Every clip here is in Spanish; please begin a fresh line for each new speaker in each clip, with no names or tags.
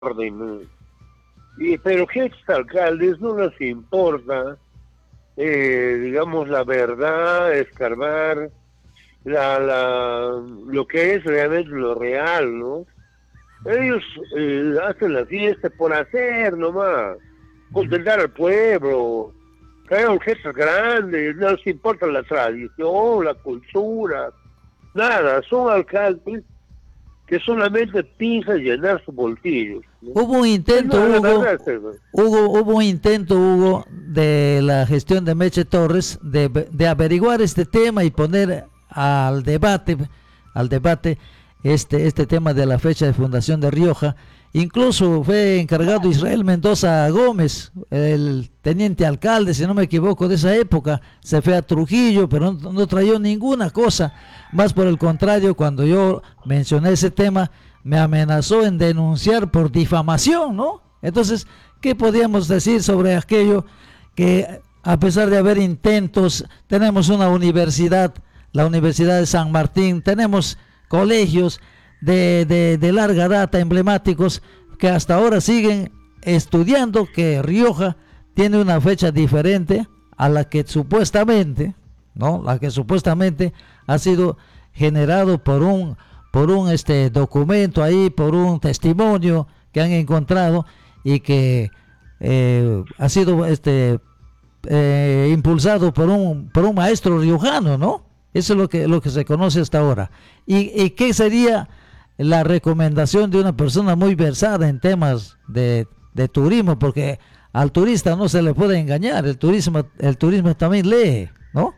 orden, ¿no? Pero que a estos alcaldes no les importa, digamos, la verdad, escarbar lo que es realmente lo real, ¿no? Ellos hacen la fiesta por hacer nomás, contentar al pueblo, traer orquestas grandes, no les importa la tradición, la cultura, nada, son alcaldes que solamente piensan llenar sus bolsillos, ¿no?
Hubo un intento,
No, la
Hugo,
verdad es eso.
hubo un intento, Hugo, de la gestión de Meche Torres de averiguar este tema y poner al debate este tema de la fecha de fundación de Rioja. Incluso fue encargado Israel Mendoza Gómez, el teniente alcalde, si no me equivoco, de esa época. Se fue a Trujillo, pero no trayó ninguna cosa. Más por el contrario, cuando yo mencioné ese tema, me amenazó en denunciar por difamación, ¿no? Entonces, ¿qué podíamos decir sobre aquello? Que a pesar de haber intentos, tenemos una universidad, la Universidad de San Martín, tenemos colegios de larga data emblemáticos que hasta ahora siguen estudiando que Rioja tiene una fecha diferente a la que supuestamente, ¿no? La que supuestamente ha sido generado por un documento ahí, por un testimonio que han encontrado y que ha sido impulsado por un maestro riojano, ¿no? Eso es lo que se conoce hasta ahora. ¿Y qué sería la recomendación de una persona muy versada en temas de turismo? Porque al turista no se le puede engañar, el turismo también lee, ¿no?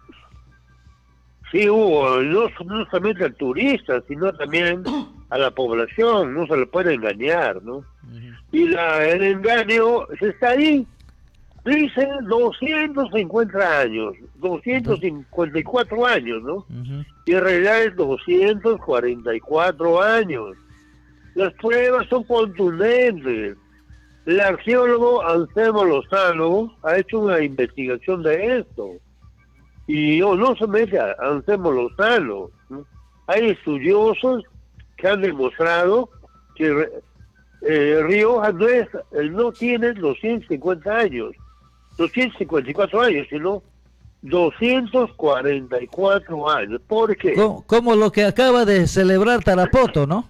Sí, Hugo, no solamente al turista, sino también a la población, no se le puede engañar, ¿no? Y el engaño está ahí, dice 250 años, 254 años, ¿no?
Uh-huh.
Y en realidad es 244 años. Las pruebas son contundentes. El arqueólogo Anselmo Lozano ha hecho una investigación de esto. Y no solamente Anselmo Lozano, ¿no? Hay estudiosos que han demostrado que Rioja no tiene 250 años, 254 años, sino 244 años. ¿Por qué?
Como lo que acaba de celebrar Tarapoto, ¿no?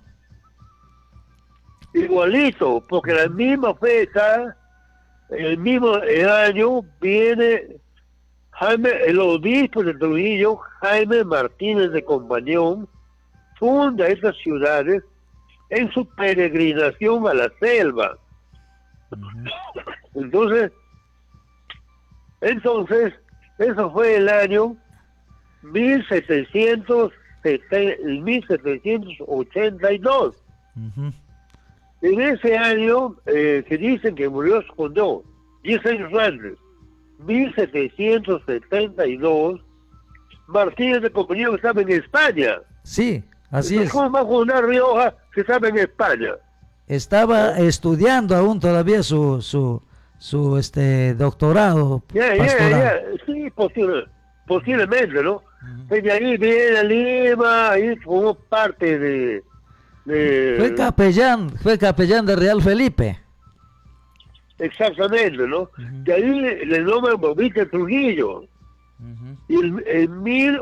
Igualito, porque la misma fecha, el mismo año, viene el obispo de Trujillo, Jaime Martínez de Compañón, funda estas ciudades en su peregrinación a la selva. Entonces, eso fue el año 1782.
Uh-huh.
En ese año, que dicen que murió Escondón, 10 años antes, 1772, Martínez de Compañía estaba en España.
Sí, así
Entonces,
es.
¿cómo va a fundar Rioja si estaba en España?
Estaba estudiando aún todavía su doctorado pastoral.
Sí, posiblemente, ¿no? De ahí viene a Lima, ahí formó parte
Fue capellán de Real Felipe.
exactamente, ¿no?
Uh-huh.
De ahí le nombran Bobita Trujillo.
Uh-huh.
Y en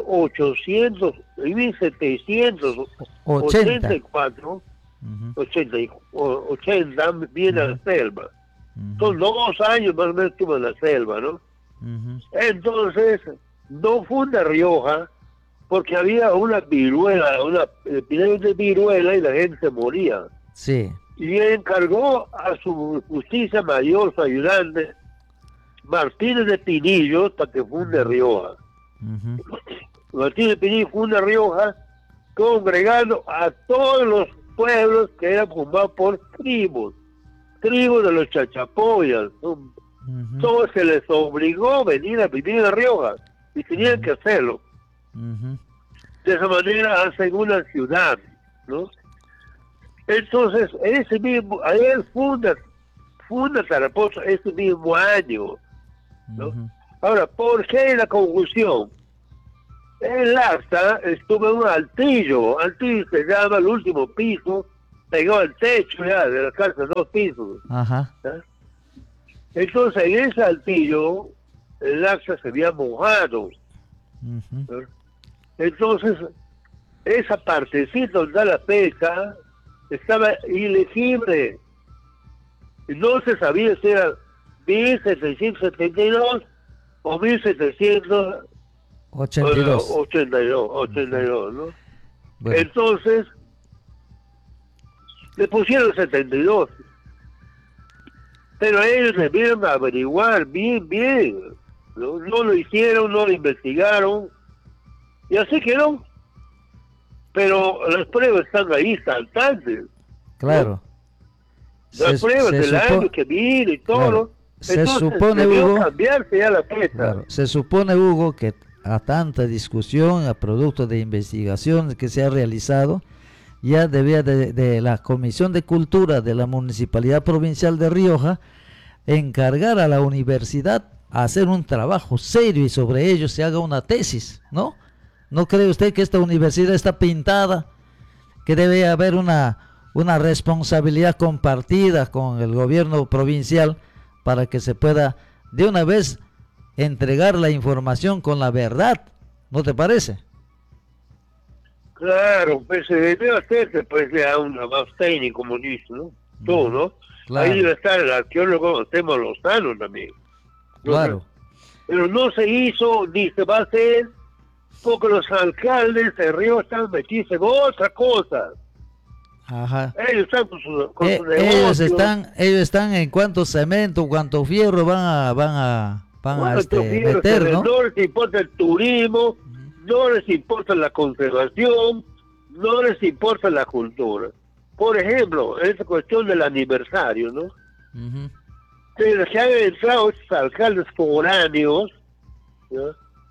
1784,
Uh-huh.
80 viene a la selva.
Uh-huh.
Son 2 años más o menos estuvo en la selva, ¿no?
Uh-huh.
Entonces, no funda Rioja porque había una viruela, una epidemia de viruela y la gente se moría.
Sí.
Y encargó a su justicia mayor, su ayudante, Martínez de Pinillos, para que funde Rioja.
Uh-huh.
Martínez de Pinillos funda Rioja congregando a todos los pueblos que eran formados por tribus de los chachapoyas.
Uh-huh.
Todos se les obligó a venir a vivir en Rioja y tenían que hacerlo.
Uh-huh.
De esa manera hacen una ciudad, ¿no? Entonces, ese mismo, él funda Tarapoto ese mismo año, ¿no?
Uh-huh.
Ahora, ¿por qué la confusión? El acta estuvo en un altillo se llama el último piso, pegado al techo ya de la casa, 2 pisos.
Ajá.
¿Ya? Entonces en ese altillo el Axa se había mojado.
Ujú.
¿Ya? Entonces esa partecita donde da la pesca estaba ilegible. No se sabía si era 1772 o
82.
82, ¿no?
Bueno,
Entonces le pusieron 72, pero ellos debieron averiguar bien, ¿no? No lo hicieron, no lo investigaron, y así quedó. Pero las pruebas están ahí, saltantes.
claro.
Las pruebas del
supo-
año que viene y todo.
claro, se
Entonces,
supone,
debió
Hugo,
cambiarse ya la fecha.
claro, se supone, Hugo, que a tanta discusión, a producto de investigaciones que se ha realizado, ya debía de la Comisión de Cultura de la Municipalidad Provincial de Rioja encargar a la universidad a hacer un trabajo serio y sobre ello se haga una tesis, ¿no? ¿No cree usted que esta universidad está pintada, que debe haber una responsabilidad compartida con el gobierno provincial para que se pueda de una vez entregar la información con la verdad? ¿No te parece?
Claro, pues se debió hacerse pues ya un más técnico, como dice, ¿no? Tú, ¿no?
Claro.
Ahí debe estar el arqueólogo Temo Lozano también. ¿No?
Claro.
Pero no se hizo, ni se va a hacer, porque los alcaldes de Río están metidos en otra cosa.
Ajá.
Ellos están con su
Ellos
negocio.
están en cuánto cemento, cuánto fierro van a meter, ¿no?
No les importa el turismo, no les importa la conservación, no les importa la cultura. Por ejemplo, esa cuestión del aniversario, ¿no?
Ujú.
Pero se han entrado estos alcaldes foráneos, ¿no?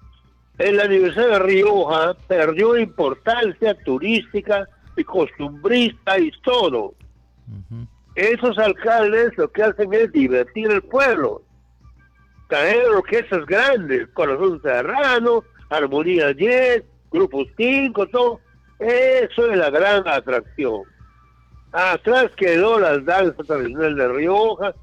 El aniversario de Rioja perdió importancia turística y costumbrista y todo.
Ujú.
Esos alcaldes lo que hacen es divertir al pueblo, traer orquestas grandes, Corazón Serrano, Armonía 10, Grupo 5, todo. Eso es la gran atracción. Atrás quedó la danza tradicional de Rioja.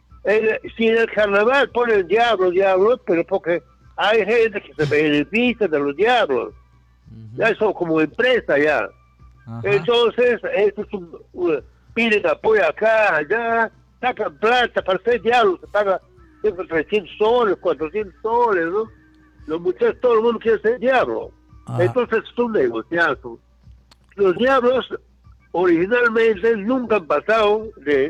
Si en el carnaval ponen diablos, pero porque hay gente que se beneficia de los diablos.
Ujú.
Ya son como empresa ya.
Ajá.
Entonces, esto es piden apoyo acá, allá, sacan plata para hacer diablos, se paga 300 soles, 400 soles, ¿no? Los muchachos, todo el mundo quiere ser diablo.
Ajá.
Entonces es un negociazo. Los diablos originalmente nunca han pasado de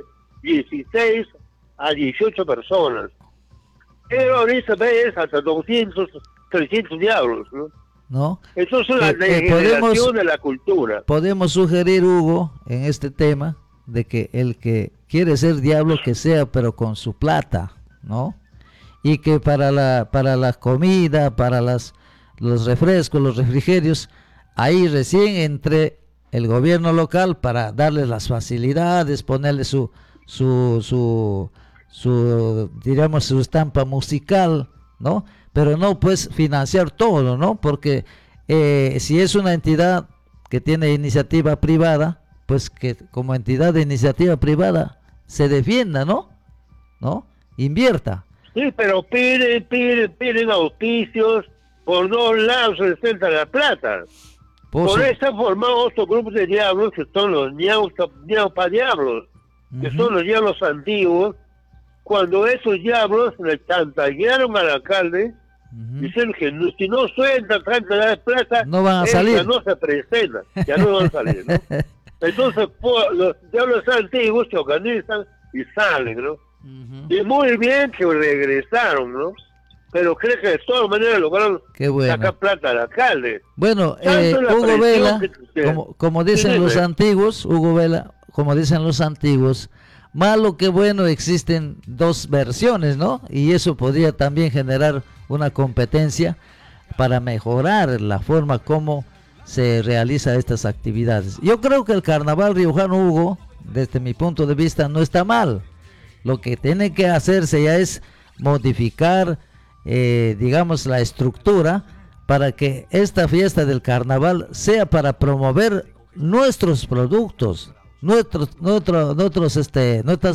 16 a 18 personas. Pero ahorita ves hasta 200, 300 diablos, ¿no?
¿No?
Entonces la
podemos,
degeneración de la cultura.
podemos sugerir, Hugo, en este tema, de que el que quiere ser diablo que sea, pero con su plata, ¿no? Y que para la comida, para los refrescos, los refrigerios, ahí recién entre el gobierno local para darle las facilidades, ponerle digamos, su estampa musical, ¿no? Pero no pues financiar todo, ¿no? Porque si es una entidad que tiene iniciativa privada, pues que como entidad de iniciativa privada se defienda, ¿no? Invierta.
Sí, pero piden auspicios, por 2 lados se les entra la plata. Por eso han formado otros grupos de diablos que son los ñaupa diablos, que son los diablos antiguos. Cuando esos diablos le chantajearon al alcalde, dicen que si no sueltan cantidad de plata,
no van a salir.
No se presentan, ya no van a salir, ¿no? Entonces los diablos antiguos se organizan y salen, ¿no? Y muy bien que regresaron, ¿no? Pero creo que de todas maneras lograron sacar plata al alcalde.
Bueno, Hugo Vela, como dicen los antiguos, Hugo Vela, como dicen los antiguos, malo que bueno, existen dos versiones, ¿no? Y eso podría también generar una competencia para mejorar la forma como se realiza estas actividades. Yo creo que el carnaval riojano, Hugo, desde mi punto de vista, no está mal. Lo que tiene que hacerse ya es modificar, digamos, la estructura para que esta fiesta del carnaval sea para promover nuestros productos nuestras